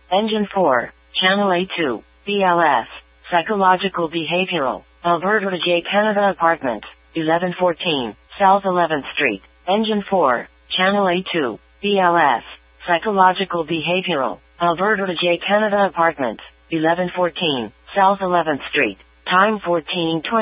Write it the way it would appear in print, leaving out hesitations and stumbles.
Engine 4, Channel A2, BLS, Psychological Behavioral, Alberta J. Canada Apartment, 1114, South 11th Street. Engine 4, Channel A2, BLS, Psychological Behavioral, Alberta J. Canada Apartment, 1114, South 11th Street. Time 14:20.